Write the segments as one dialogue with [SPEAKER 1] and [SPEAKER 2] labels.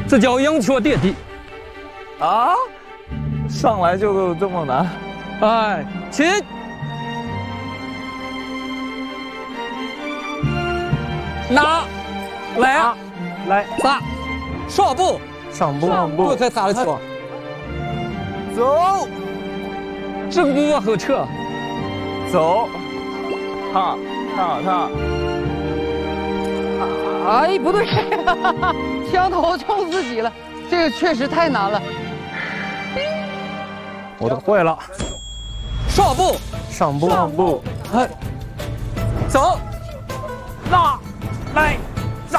[SPEAKER 1] 这叫阳缺跌地。
[SPEAKER 2] 啊，上来就这么难？
[SPEAKER 1] 哎，起。拿，来，
[SPEAKER 3] 来，
[SPEAKER 1] 撒，上步，
[SPEAKER 3] 上步，
[SPEAKER 1] 步才撒得起。
[SPEAKER 2] 走，
[SPEAKER 1] 正步往后撤，
[SPEAKER 2] 走，踏。
[SPEAKER 4] 哎，不对，枪头冲自己了，这个确实太难了。
[SPEAKER 3] 我都会了。
[SPEAKER 1] 上步，
[SPEAKER 3] 上步，
[SPEAKER 1] 哎，走，
[SPEAKER 3] 拉，来，炸，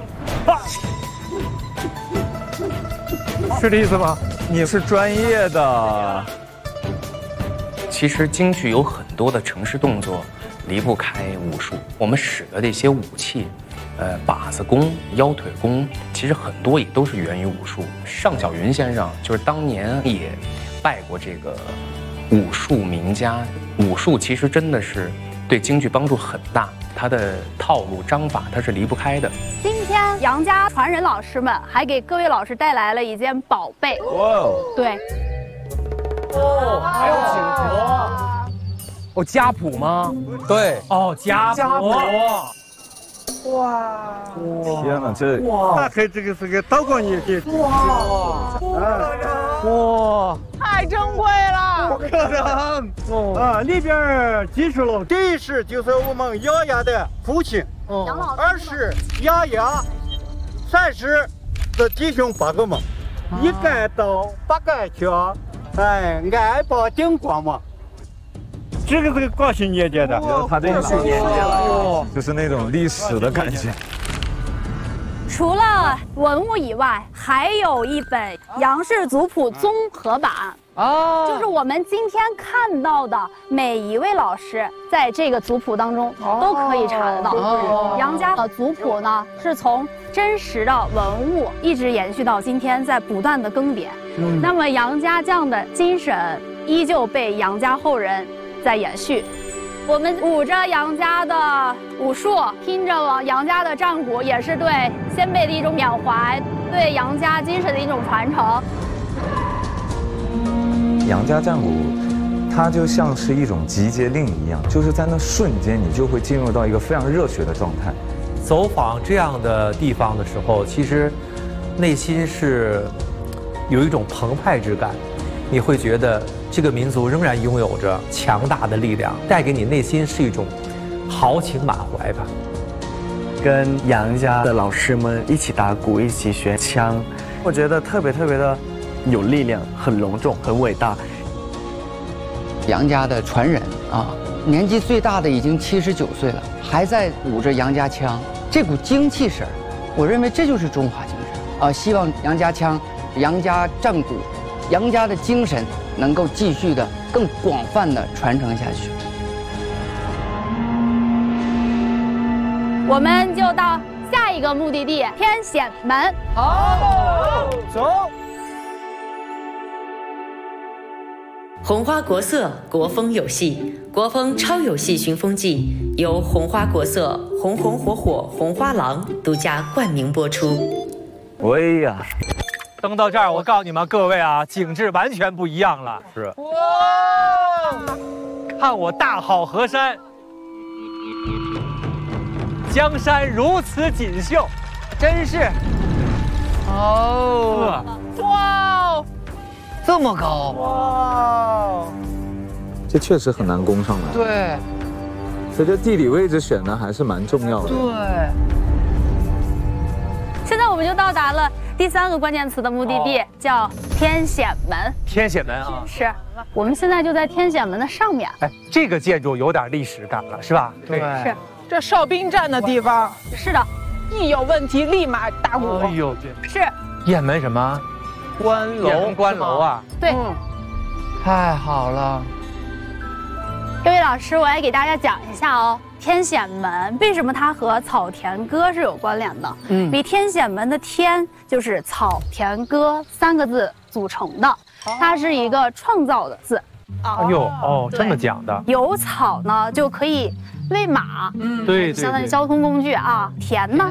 [SPEAKER 3] 是这意思吗？
[SPEAKER 2] 你是专业的。
[SPEAKER 5] 其实京剧有很多的程式动作离不开武术，我们使的这些武器，把子功、腰腿功，其实很多也都是源于武术。尚小云先生就是当年也拜过这个武术名家，武术其实真的是对京剧帮助很大，它的套路章法它是离不开的。
[SPEAKER 6] 今天杨家传人老师们还给各位老师带来了一件宝贝。
[SPEAKER 2] 哇，
[SPEAKER 6] 对。
[SPEAKER 3] 哦，还有景佛。哦，家谱吗？
[SPEAKER 1] 对，
[SPEAKER 3] 哦，家谱。
[SPEAKER 2] 哇！天哪，这
[SPEAKER 7] 大概这个是个道光年间。
[SPEAKER 3] 哇！
[SPEAKER 4] 太珍贵了，
[SPEAKER 7] 不可能！啊，里边记述了，第一是就是我们杨家的父亲，二是杨家，三是这弟兄8个嘛，一杆刀8杆枪，哎，鞍帮顶光嘛。这个是光绪年间的，
[SPEAKER 2] 他这个是年间了，就是那种历史的感觉。
[SPEAKER 6] 除了文物以外，还有一本杨氏族谱综合版。哦，就是我们今天看到的每一位老师在这个族谱当中都可以查得到。杨家的族谱呢，是从真实的文物一直延续到今天，在不断的更迭。那么杨家将的精神依旧被杨家后人在延续。我们舞着杨家的武术，听着杨家的战鼓，也是对先辈的一种缅怀，对杨家精神的一种传承。
[SPEAKER 2] 杨家战鼓，它就像是一种集结令一样，就是在那瞬间，你就会进入到一个非常热血的状态。
[SPEAKER 8] 走访这样的地方的时候，其实内心是有一种澎湃之感，你会觉得这个民族仍然拥有着强大的力量，带给你内心是一种豪情满怀吧。
[SPEAKER 9] 跟杨家的老师们一起打鼓，一起学枪，我觉得特别的有力量，很隆重，很伟大。
[SPEAKER 4] 杨家的传人啊，年纪最大的已经79岁了，还在舞着杨家腔，这股精气神，我认为这就是中华精神啊！希望杨家腔、杨家战鼓、杨家的精神能够继续的更广泛的传承下去。
[SPEAKER 6] 我们就到下一个目的地天显门。
[SPEAKER 3] 好，走。
[SPEAKER 10] 红花国色，国风有戏，国风超有戏寻风记由红花国色、红红火火红花郎独家冠名播出。
[SPEAKER 2] 哎呀，
[SPEAKER 3] 登到这儿，我告诉你们各位啊，景致完全不一样了。是。哇！看我大好河山，江山如此锦绣，真是。哦。哇！这么高！哇！
[SPEAKER 2] 这确实很难攻上来。
[SPEAKER 4] 对。
[SPEAKER 2] 这个地理位置选的还是蛮重要的。
[SPEAKER 4] 对。
[SPEAKER 6] 现在我们就到达了第3个关键词的目的地，叫天显门。
[SPEAKER 3] 天显门啊！
[SPEAKER 6] 是，我们现在就在天显门的上面。
[SPEAKER 3] 哎，这个建筑有点历史感了，是吧？
[SPEAKER 4] 对，
[SPEAKER 6] 是。
[SPEAKER 4] 这哨兵站的地方。
[SPEAKER 6] 是的。
[SPEAKER 4] 一有问题立马打鼓。
[SPEAKER 3] 哎呦，
[SPEAKER 6] 是。
[SPEAKER 3] 雁门什么？关楼，关楼啊！
[SPEAKER 6] 对，
[SPEAKER 4] 太好了。
[SPEAKER 6] 各位老师，我来给大家讲一下哦，天显门为什么它和草田歌是有关联的？比天显门的天就是草田歌3个字组成的，它是一个创造的字。
[SPEAKER 3] 哎呦，哦，这么讲的。
[SPEAKER 6] 有草呢，就可以喂马，
[SPEAKER 3] 对，
[SPEAKER 6] 相当于交通工具啊。田呢，